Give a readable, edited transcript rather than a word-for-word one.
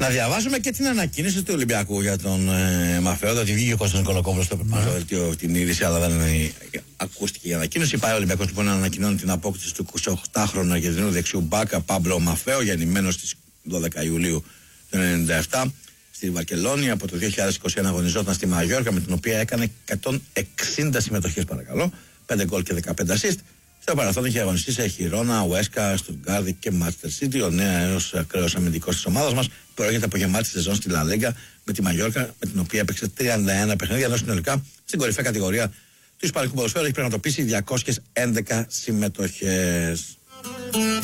Να διαβάσουμε και την ανακοίνωση του Ολυμπιακού για τον Μαφέο. Ότι βγήκε ο Κώστας Νικολακόπουλος στο δελτίο την είδηση, αλλά δεν ακούστηκε η ανακοίνωση. Πάει ο Ολυμπιακός λοιπόν να ανακοινώνει την απόκτηση του 28χρονου Αργεντινού δεξιού μπάκα Πάμπλο Μαφέο, γεννημένος στις 12 Ιουλίου του 1997 στη Βαρκελόνη. Από το 2021 αγωνιζόταν στη Μαγιόρκα, με την οποία έκανε 160 συμμετοχές, παρακαλώ, 5 γκολ και 15 assist. Στο παρελθόν είχε αγωνιστεί σε Χιρόνα, Ουέσκα, Στουτγκάρδη και Μάντσεστερ Σίτι. Ο νέος ακραίος αμυντικός της ομάδας μας προέρχεται από γεμάτη σεζόν στη Λα Λίγκα με τη Μαγιόρκα, με την οποία έπαιξε 31 παιχνίδια, ενώ συνολικά στην κορυφαία κατηγορία του Ισπανικού ποδοσφαίρου έχει πραγματοποιήσει 211 συμμετοχές.